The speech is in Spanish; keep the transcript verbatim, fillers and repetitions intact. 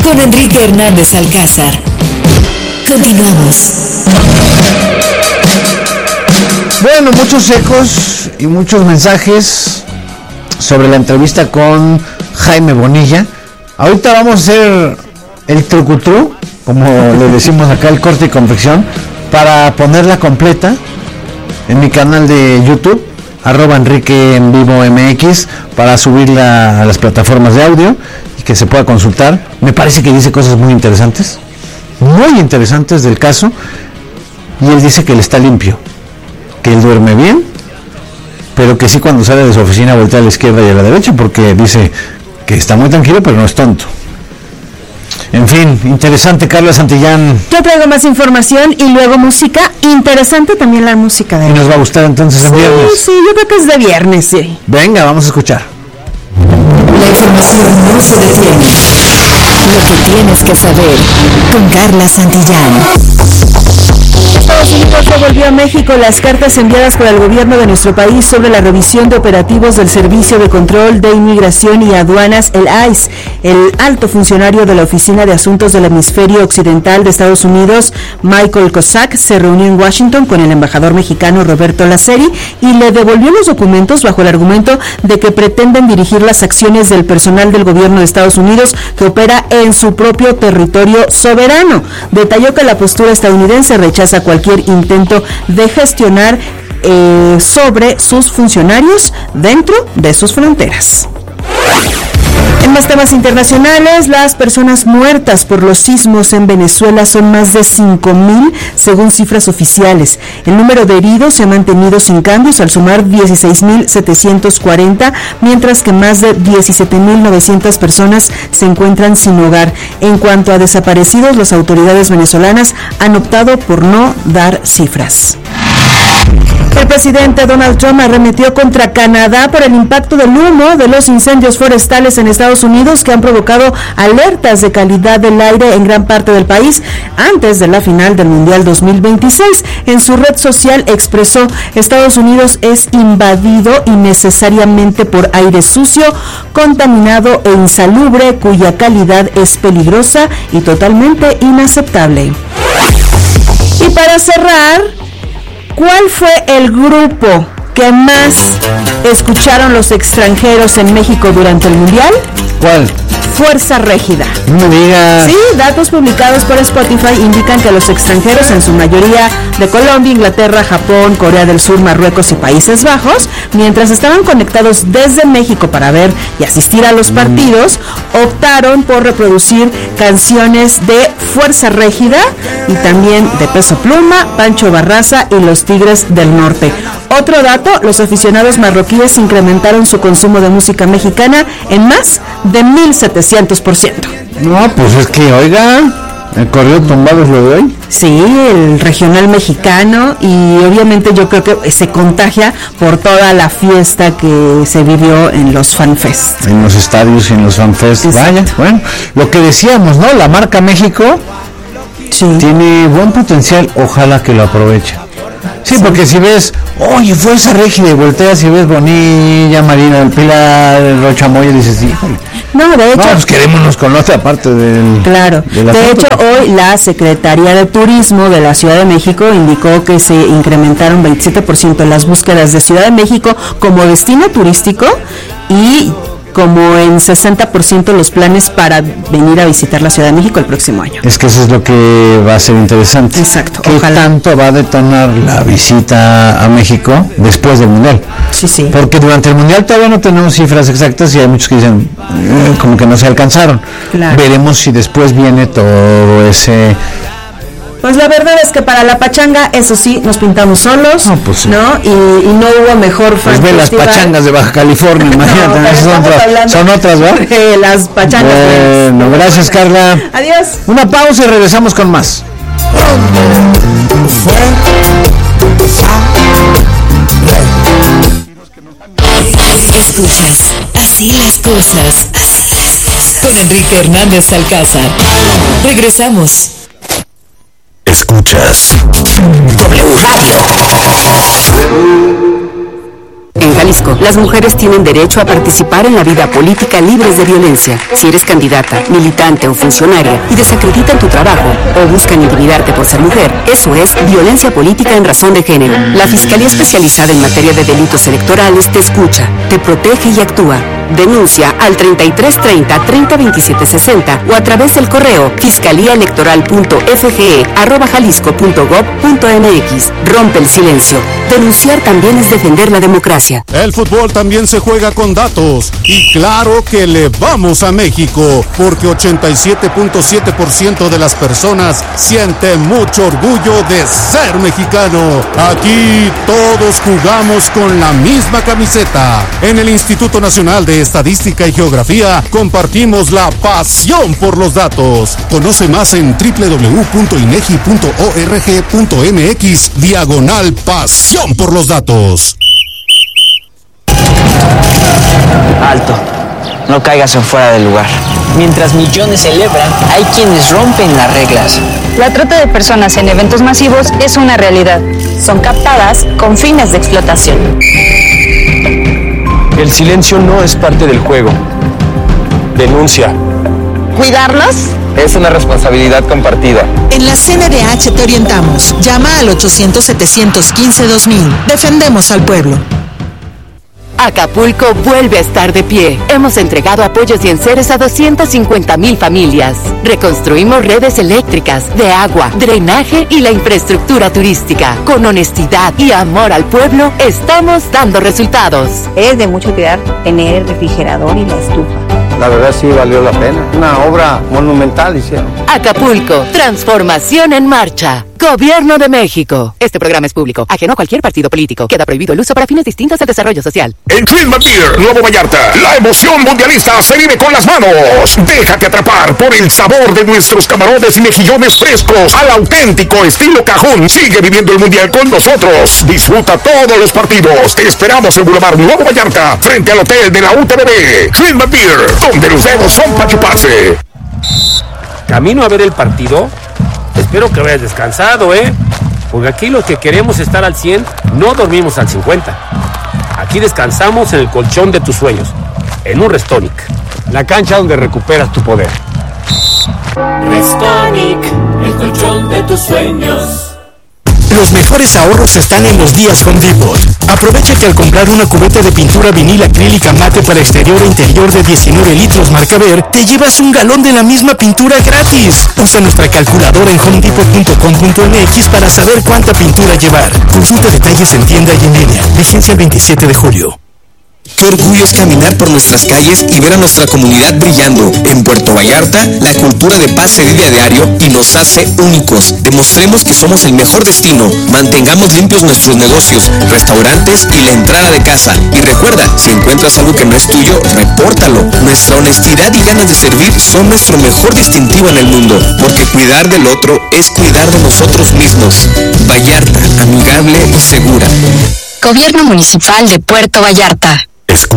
con Enrique Hernández Alcázar. Continuamos. Bueno, muchos ecos y muchos mensajes sobre la entrevista con Jaime Bonilla. Ahorita vamos a hacer el trucutru, como le decimos acá, el corte y confección, para ponerla completa en mi canal de YouTube, arroba Enrique en vivo M X, para subirla a las plataformas de audio y que se pueda consultar. Me parece que dice cosas muy interesantes, muy interesantes del caso, y él dice que él está limpio, que él duerme bien, pero que sí, cuando sale de su oficina voltea a la izquierda y a la derecha, porque dice que está muy tranquilo, pero no es tonto. En fin, interesante, Carla Santillán. Yo traigo más información y luego música. Interesante también la música de hoy. ¿Y nos va a gustar entonces el sí, viernes? Sí, yo creo que es de viernes, sí. Venga, vamos a escuchar. La información no se detiene. Lo que tienes que saber con Carla Santillán. Estados Unidos devolvió a México las cartas enviadas por el gobierno de nuestro país sobre la revisión de operativos del Servicio de Control de Inmigración y Aduanas, el I C E. El alto funcionario de la Oficina de Asuntos del Hemisferio Occidental de Estados Unidos, Michael Cossack, se reunió en Washington con el embajador mexicano Roberto Laceri y le devolvió los documentos bajo el argumento de que pretenden dirigir las acciones del personal del gobierno de Estados Unidos que opera en su propio territorio soberano. Detalló que la postura estadounidense rechaza cualquier intento de gestionar eh, sobre sus funcionarios dentro de sus fronteras. En más temas internacionales, las personas muertas por los sismos en Venezuela son más de cinco mil, según cifras oficiales. El número de heridos se ha mantenido sin cambios al sumar dieciséis mil setecientos cuarenta, mientras que más de diecisiete mil novecientas personas se encuentran sin hogar. En cuanto a desaparecidos, las autoridades venezolanas han optado por no dar cifras. El presidente Donald Trump arremetió contra Canadá por el impacto del humo de los incendios forestales en Estados Unidos que han provocado alertas de calidad del aire en gran parte del país antes de la final del Mundial dos mil veintiséis. En su red social expresó: Estados Unidos es invadido innecesariamente por aire sucio, contaminado e insalubre, cuya calidad es peligrosa y totalmente inaceptable. Y para cerrar, ¿cuál fue el grupo que más escucharon los extranjeros en México durante el Mundial? ¿Cuál? Fuerza Régida. No me digas. Sí, datos publicados por Spotify indican que los extranjeros, en su mayoría de Colombia, Inglaterra, Japón, Corea del Sur, Marruecos y Países Bajos, mientras estaban conectados desde México para ver y asistir a los partidos, optaron por reproducir canciones de Fuerza Régida y también de Peso Pluma, Pancho Barraza y los Tigres del Norte. Otro dato, los aficionados marroquíes incrementaron su consumo de música mexicana en más de mil setecientos por ciento. No, pues es que, oiga, el corrido tumbado es lo de hoy. Sí, el regional mexicano, y obviamente yo creo que se contagia por toda la fiesta que se vivió en los FanFest. En los estadios y en los FanFest. Exacto. Vaya, bueno, lo que decíamos, ¿no? La marca México sí tiene buen potencial, ojalá que lo aproveche. Sí, sí, porque si ves, oye, Fuerza Régida, y volteas y ves Bonilla, Marina del Pilar, Rocha Moya, dices, híjole. No, de hecho. No, pues quedémonos con otra parte del. Claro. De, de hecho, hoy la Secretaría de Turismo de la Ciudad de México indicó que se incrementaron veintisiete por ciento las búsquedas de Ciudad de México como destino turístico y como en sesenta por ciento los planes para venir a visitar la Ciudad de México el próximo año. Es que eso es lo que va a ser interesante. Exacto. ¿Qué ojalá. tanto va a detonar la visita a México después del Mundial? Sí, sí. Porque durante el Mundial todavía no tenemos cifras exactas y hay muchos que dicen eh, como que no se alcanzaron. Claro. Veremos si después viene todo ese... Pues la verdad es que para la pachanga, eso sí, nos pintamos solos, no, pues sí. ¿no? Y, y no hubo mejor fan Pues ve las pachangas de Baja California, imagínate, no, son, otras, son otras, ¿verdad? Eh, las pachangas. Bueno, pues, gracias, Carla. Adiós. Una pausa y regresamos con más. Escuchas Así las cosas con Enrique Hernández Alcázar. Regresamos. Escuchas W Radio. En Jalisco, las mujeres tienen derecho a participar en la vida política libres de violencia. Si eres candidata, militante o funcionaria y desacreditan tu trabajo o buscan intimidarte por ser mujer, eso es violencia política en razón de género. La Fiscalía Especializada en Materia de Delitos Electorales te escucha, te protege y actúa. Denuncia al treinta y tres treinta, treinta veintisiete sesenta o a través del correo fiscaliaelectoral.fge arroba jalisco punto gob punto mx. Rompe el silencio. Denunciar también es defender la democracia. El fútbol también se juega con datos. Y claro que le vamos a México, porque ochenta y siete punto siete por ciento de las personas sienten mucho orgullo de ser mexicano. Aquí todos jugamos con la misma camiseta. En el Instituto Nacional de Estadística y Geografía compartimos la pasión por los datos. Conoce más en doble u doble u doble u punto inegi punto org punto mx diagonal pasión por los datos. Alto, no caigas en fuera del lugar. Mientras millones celebran, hay quienes rompen las reglas. La trata de personas en eventos masivos es una realidad. Son captadas con fines de explotación. El silencio no es parte del juego. Denuncia. ¿Cuidarlos? Es una responsabilidad compartida. En la C N D H te orientamos. Llama al ochocientos, setecientos quince, dos mil. Defendemos al pueblo. Acapulco vuelve a estar de pie. Hemos entregado apoyos y enseres a doscientas cincuenta mil familias. Reconstruimos redes eléctricas, de agua, drenaje y la infraestructura turística. Con honestidad y amor al pueblo, estamos dando resultados. Es de mucho cuidar tener el refrigerador y la estufa. La verdad sí valió la pena. Una obra monumental hicieron. Acapulco, transformación en marcha. Gobierno de México. Este programa es público, ajeno a cualquier partido político. Queda prohibido el uso para fines distintos al desarrollo social. En Friedman Beer, Nuevo Vallarta, la emoción mundialista se vive con las manos. Déjate atrapar por el sabor de nuestros camarones y mejillones frescos al auténtico estilo cajún. Sigue viviendo el mundial con nosotros. Disfruta todos los partidos. Te esperamos en Boulevard Nuevo Vallarta, frente al hotel de la U T B B. Friedman Beer, donde los dedos son para chuparse. Camino a ver el partido. Espero que hayas descansado, ¿eh? Porque aquí los que queremos estar al cien, no dormimos al cincuenta. Aquí descansamos en el colchón de tus sueños, en un Restonic, la cancha donde recuperas tu poder. Restonic, el colchón de tus sueños. Los mejores ahorros están en los días Home Depot. Aprovecha que al comprar una cubeta de pintura vinil acrílica mate para exterior e interior de diecinueve litros marca Ver, te llevas un galón de la misma pintura gratis. Usa nuestra calculadora en home depot punto com punto mx para saber cuánta pintura llevar. Consulta detalles en tienda y en línea. Vigencia el veintisiete de julio. Qué orgullo es caminar por nuestras calles y ver a nuestra comunidad brillando. En Puerto Vallarta, la cultura de paz se vive a diario y nos hace únicos. Demostremos que somos el mejor destino. Mantengamos limpios nuestros negocios, restaurantes y la entrada de casa. Y recuerda, si encuentras algo que no es tuyo, repórtalo. Nuestra honestidad y ganas de servir son nuestro mejor distintivo en el mundo, porque cuidar del otro es cuidar de nosotros mismos. Vallarta, amigable y segura. Gobierno Municipal de Puerto Vallarta. Escucha.